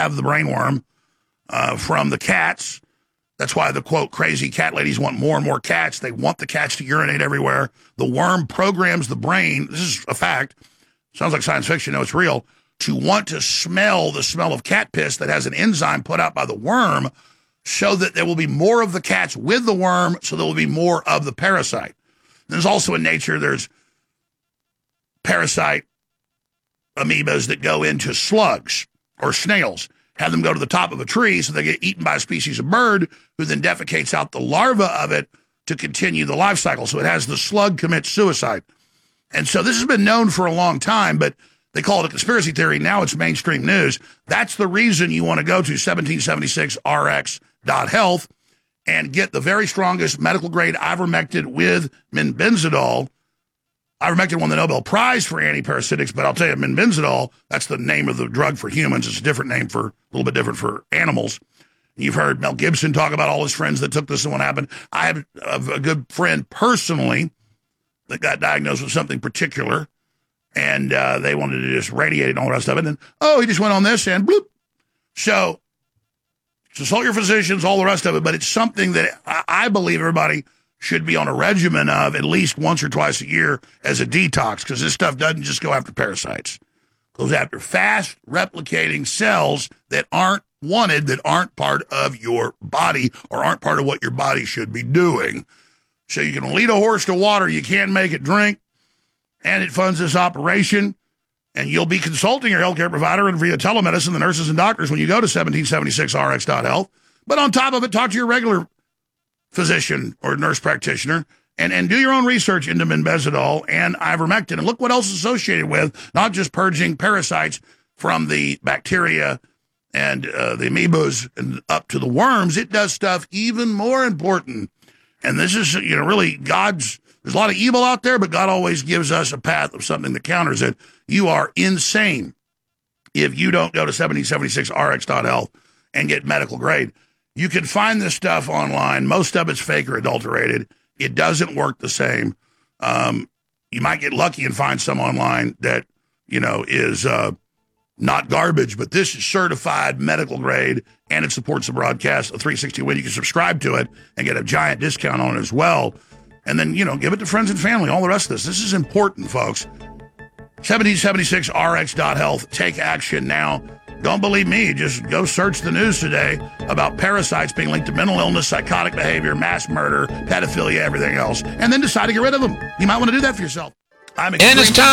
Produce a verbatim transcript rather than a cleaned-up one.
have the brainworm uh, from the cats. That's why the, quote, crazy cat ladies want more and more cats. They want the cats to urinate everywhere. The worm programs the brain, this is a fact, sounds like science fiction, no, it's real, to want to smell the smell of cat piss that has an enzyme put out by the worm so that there will be more of the cats with the worm, so there will be more of the parasite. There's also in nature, there's parasite amoebas that go into slugs or snails. Have them go to the top of a tree so they get eaten by a species of bird who then defecates out the larva of it to continue the life cycle. So it has the slug commit suicide. And so this has been known for a long time, but they call it a conspiracy theory. Now it's mainstream news. That's the reason you want to go to seventeen seventy-six R X dot health and get the very strongest medical-grade ivermectin with menbenzidol. Ivermectin won the Nobel Prize for antiparasitics, but I'll tell you, menbenzidol, that's the name of the drug for humans. It's a different name for, a little bit different for animals. You've heard Mel Gibson talk about all his friends that took this and what happened. I have a good friend personally that got diagnosed with something particular, and uh, they wanted to just radiate it and all the rest of it. And, oh, he just went on this and bloop. So, consult your physicians, all the rest of it, but it's something that I, I believe everybody should be on a regimen of at least once or twice a year as a detox, because this stuff doesn't just go after parasites. It goes after fast replicating cells that aren't wanted, that aren't part of your body or aren't part of what your body should be doing. So you can lead a horse to water, you can't make it drink, and it funds this operation, and you'll be consulting your healthcare provider and via telemedicine, the nurses and doctors, when you go to seventeen seventy-six R X dot health. But on top of it, talk to your regular physician or nurse practitioner and, and do your own research into menbenzidol and ivermectin. And look what else is associated with, not just purging parasites from the bacteria and uh, the amoebas and up to the worms. It does stuff even more important. And this is, you know, really God's, there's a lot of evil out there, but God always gives us a path of something that counters it. You are insane if you don't go to seventeen seventy-six R X dot health and get medical grade. You can find this stuff online. Most of it's fake or adulterated. It doesn't work the same. Um, you might get lucky and find some online that, you know, is uh, not garbage, but this is certified medical grade, and it supports the broadcast of three sixty Win. You can subscribe to it and get a giant discount on it as well. And then, you know, give it to friends and family, all the rest of this. This is important, folks. seventeen seventy-six R X dot health. Take action now. Don't believe me. Just go search the news today about parasites being linked to mental illness, psychotic behavior, mass murder, pedophilia, everything else, and then decide to get rid of them. You might want to do that for yourself. I'm and it's time.